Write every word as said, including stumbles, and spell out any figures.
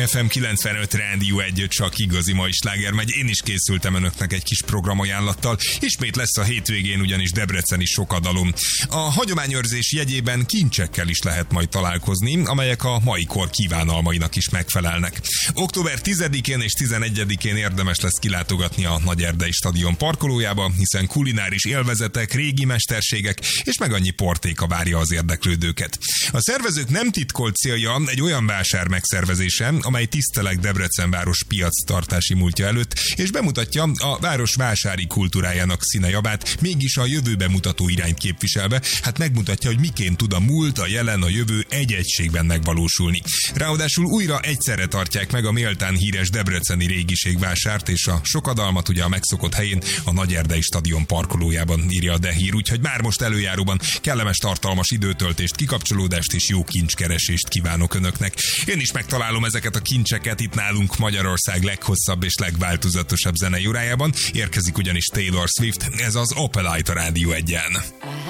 ef em kilencvenöt Rádió egy, csak igazi mai sláger megy. Én is készültem önöknek egy kis programajánlattal. Ismét lesz a hétvégén ugyanis debreceni sokadalom. A hagyományőrzés jegyében kincsekkel is lehet majd találkozni, amelyek a mai kor kívánalmainak is megfelelnek. október tizedikén és tizenegyedikén érdemes lesz kilátogatni a Nagyerdei Stadion parkolójába, hiszen kulináris élvezetek, régi mesterségek és meg annyi portéka várja az érdeklődőket. A szervezők nem titkolt célja egy olyan vásár megszervezése, amely tiszteleg Debrecen város piactartási múltja előtt, és bemutatja a város vásári kultúrájának színejavát, mégis a jövőbe mutató irányt képviselve, hát megmutatja, hogy miként tud a múlt, a jelen, a jövő egy egységben megvalósulni. Ráadásul újra egyszerre tartják meg a méltán híres debreceni régiségvásárt és a sokadalmat ugye a megszokott helyén, a Nagyerdei Stadion parkolójában, írja a Dehír, úgyhogy már most előjáróban kellemes tartalmas időtöltést, kikapcsolódást és jó kincskeresést kívánok önöknek. Én is megtalálom ezeket a kincseket itt nálunk Magyarország leghosszabb és legváltozatosabb zenei órájában. Érkezik ugyanis Taylor Swift, ez az Opelite a Rádió egyen.